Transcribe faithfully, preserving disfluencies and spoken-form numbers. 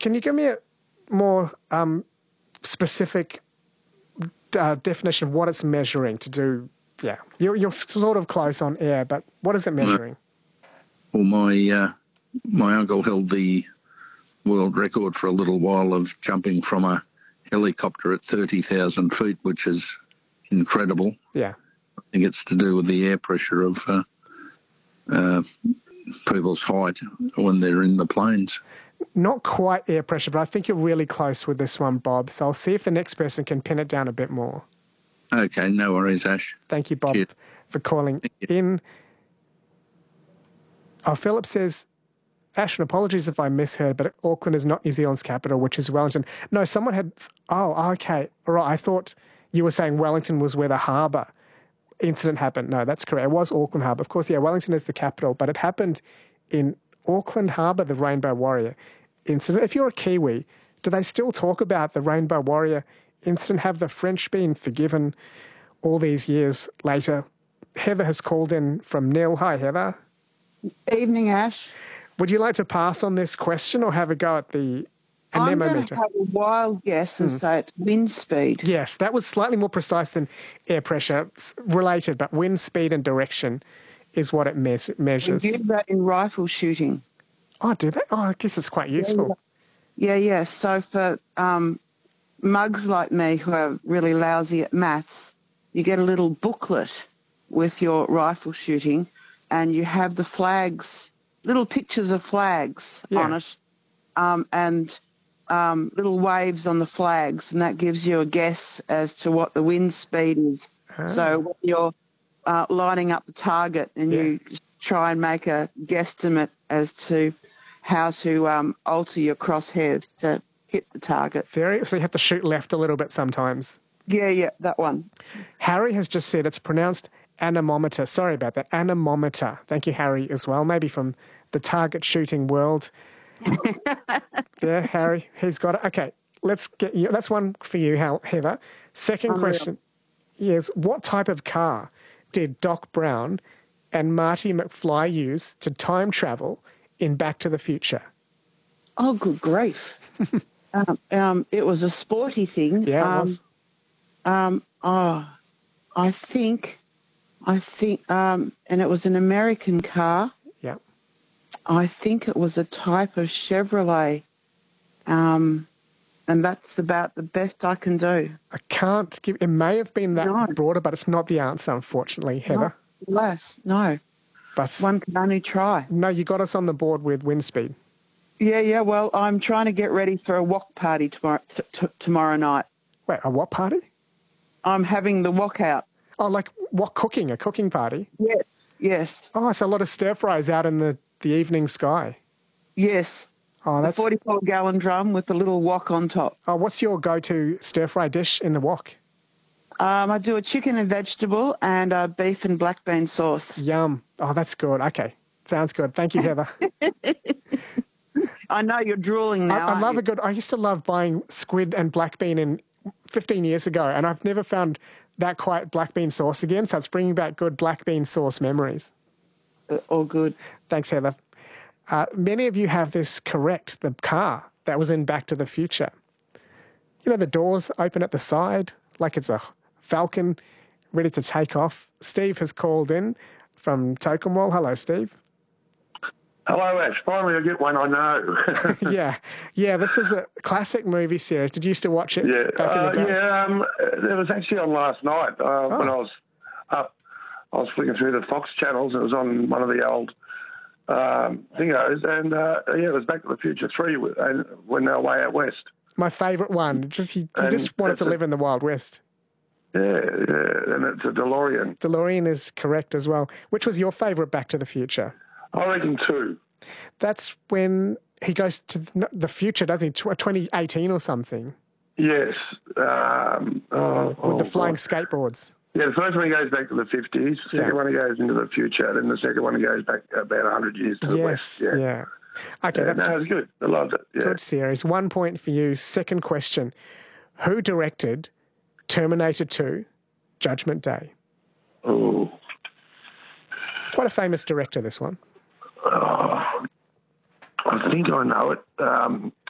can you give me a more um, specific uh, definition of what it's measuring to do? Yeah, you're, you're sort of close on air, but what is it measuring? Well, my uh, my uncle held the world record for a little while of jumping from a helicopter at thirty thousand feet, which is incredible. Yeah. I think it's to do with the air pressure of uh, uh, people's height when they're in the planes. Not quite air pressure, but I think you're really close with this one, Bob. So I'll see if the next person can pin it down a bit more. Okay, no worries, Ash. Thank you, Bob, Cheers. for calling in. Oh, Philip says, Ash, and apologies if I misheard, but Auckland is not New Zealand's capital, which is Wellington. No, someone had... Oh, okay. All right, I thought you were saying Wellington was where the harbour incident happened. No, that's correct. It was Auckland Harbour. Of course, yeah, Wellington is the capital, but it happened in Auckland Harbour, the Rainbow Warrior incident. If you're a Kiwi, do they still talk about the Rainbow Warrior incident? Have the French been forgiven all these years later? Heather has called in from Nil. Hi, Heather. Evening, Ash. Would you like to pass on this question or have a go at the I'm anemometer? going to have a wild guess and mm. say it's wind speed. Yes, that was slightly more precise than air pressure related, but wind speed and direction is what it me- measures. We do that in rifle shooting. Oh, do they? Oh, I guess it's quite useful. Yeah, yeah. yeah. So for um, mugs like me who are really lousy at maths, you get a little booklet with your rifle shooting and you have the flags, little pictures of flags yeah. on it, um, and um, little waves on the flags, and that gives you a guess as to what the wind speed is. Oh. So when you're uh, lining up the target and yeah. you try and make a guesstimate as to how to um, alter your crosshairs to hit the target. Very, so you have to shoot left a little bit sometimes. Yeah, yeah, that one. Harry has just said it's pronounced anemometer. Sorry about that. Anemometer. Thank you, Harry, as well. Maybe from the target shooting world. Yeah, Harry, he's got it. Okay, let's get you. That's one for you, Heather. Second Unreal. question is, what type of car did Doc Brown and Marty McFly use to time travel in Back to the Future? Oh, good grief. um, um, it was a sporty thing. Yeah, it um, was. Um, oh, I think, I think, um, and it was an American car. Yeah. I think it was a type of Chevrolet, um, and that's about the best I can do. I can't give, it may have been that no. broader, but it's not the answer, unfortunately, Heather. Not less, no. But one can only try. No, you got us on the board with wind speed. Yeah, yeah, well, I'm trying to get ready for a wok party tomorrow, t- t- tomorrow night. Wait, a what party? I'm having the wok out. Oh, like what, cooking, a cooking party? Yes, yes. Oh, it's a lot of stir fries out in the, the evening sky. Yes. Oh, that's a forty-four gallon drum with a little wok on top. Oh, what's your go-to stir-fry dish in the wok? Um, I do a chicken and vegetable and a beef and black bean sauce. Yum. Oh, that's good. Okay. Sounds good. Thank you, Heather. I know you're drooling now. I, I love you? a good... I used to love buying squid and black bean in fifteen years ago, and I've never found that quite black bean sauce again, so it's bringing back good black bean sauce memories. Uh, all good. Thanks, Heather. Uh, many of you have this correct, the car that was in Back to the Future. You know, the doors open at the side, like it's a Falcon ready to take off. Steve has called in from Tokemwell. Hello, Steve. Hello, Ash. Finally I get one I know. yeah. Yeah, this was a classic movie series. Did you used to watch it yeah. back in the uh, day? Yeah, um, it was actually on last night uh, oh. when I was up. I was flicking through the Fox channels. It was on one of the old um, thingos, and uh, yeah, it was Back to the Future three and when they were way out west. My favourite one. Just He, he just wanted to live a, in the Wild West. Yeah, yeah, and it's a DeLorean. DeLorean is correct as well. Which was your favourite Back to the Future? I reckon two. That's when he goes to the future, doesn't he? twenty eighteen or something. Yes. Um, oh, With oh, the flying God. skateboards. Yeah, the first one goes back to the fifties. The second yeah. one goes into the future. Then the second one goes back about one hundred years to the yes, west. Yeah. yeah. Okay, yeah, that's no, it was good. I loved it. Yeah. Good series. One point for you. Second question. Who directed Terminator two, Judgment Day? Oh. Quite a famous director, this one. Oh, I think I know it. Um,